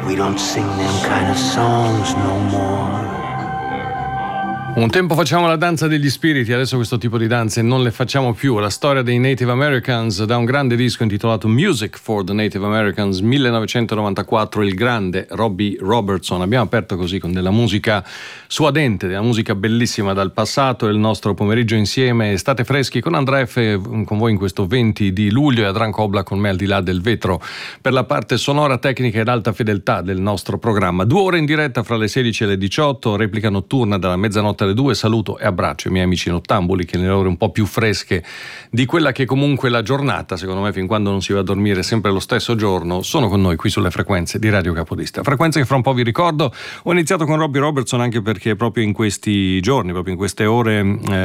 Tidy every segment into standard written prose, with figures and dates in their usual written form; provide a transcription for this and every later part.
We don't sing them kind of songs no more. Un tempo facciamo la danza degli spiriti, adesso questo tipo di danze non le facciamo più. La storia dei Native Americans da un grande disco intitolato Music for the Native Americans, 1994, il grande Robbie Robertson. Abbiamo aperto così con della musica suadente, della musica bellissima dal passato, il nostro pomeriggio insieme. State freschi con Andrea F. con voi in questo 20 di luglio e Adran Kobla con me al di là del vetro per la parte sonora, tecnica ed alta fedeltà del nostro programma. 2 ore in diretta fra le 16 e le 18, replica notturna dalla mezzanotte alle 2. Saluto e abbraccio i miei amici nottambuli che nelle ore un po' più fresche di quella che comunque la giornata, secondo me fin quando non si va a dormire sempre lo stesso giorno, sono con noi qui sulle frequenze di Radio Capodista. Frequenze che fra un po' vi ricordo. Ho iniziato con Robbie Robertson anche perché proprio in questi giorni, proprio in queste ore,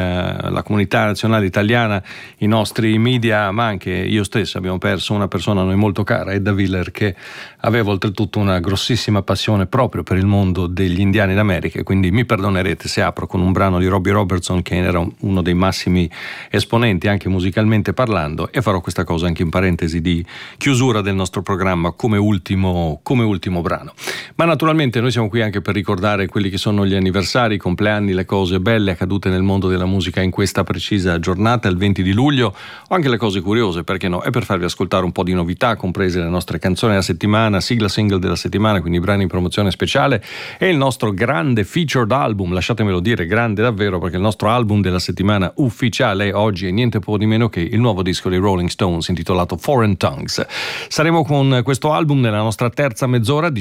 la comunità nazionale italiana, i nostri media, ma anche io stesso abbiamo perso una persona a noi molto cara, Edda Willer, che aveva oltretutto una grossissima passione proprio per il mondo degli indiani d'America, quindi mi perdonerete se apro con un brano di Robbie Robertson che era uno dei massimi esponenti anche musicalmente parlando, e farò questa cosa anche in parentesi di chiusura del nostro programma come ultimo brano. Ma naturalmente noi siamo qui anche per ricordare quelli che sono gli anniversari, i compleanni, le cose belle accadute nel mondo della musica in questa precisa giornata, il 20 di luglio, o anche le cose curiose, perché no, e per farvi ascoltare un po' di novità, comprese le nostre canzoni della settimana, sigla single della settimana, quindi brani in promozione speciale, e il nostro grande featured album, lasciatemelo dire, grande davvero, perché il nostro album della settimana ufficiale oggi è niente po' di meno che il nuovo disco dei Rolling Stones intitolato Foreign Tongues. Saremo con questo album nella nostra terza mezz'ora,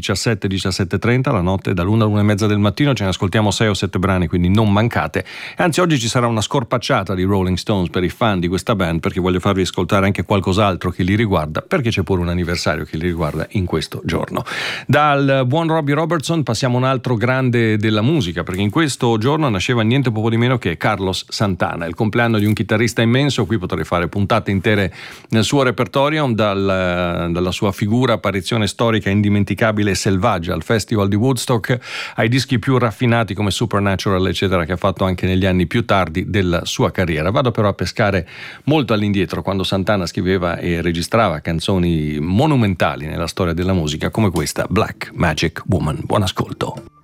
17:30, la notte dall'1 all'1:30 del mattino, ce ne ascoltiamo 6 o 7 brani, quindi non mancate. Anzi, oggi ci sarà una scorpacciata di Rolling Stones per i fan di questa band, perché voglio farvi ascoltare anche qualcos'altro che li riguarda, perché c'è pure un anniversario che li riguarda in questo giorno. Dal buon Robbie Robertson passiamo a un altro grande della musica, perché in questo giorno nasceva niente poco di meno che Carlos Santana, il compleanno di un chitarrista immenso. Qui potrei fare puntate intere nel suo repertorio, dalla sua figura, apparizione storica indimenticabile e selvaggia al Festival di Woodstock, ai dischi più raffinati come Supernatural eccetera, che ha fatto anche negli anni più tardi della sua carriera. Vado però a pescare molto all'indietro, quando Santana scriveva e registrava canzoni monumentali nella storia della musica come questa, Black Magic Woman. Buon ascolto.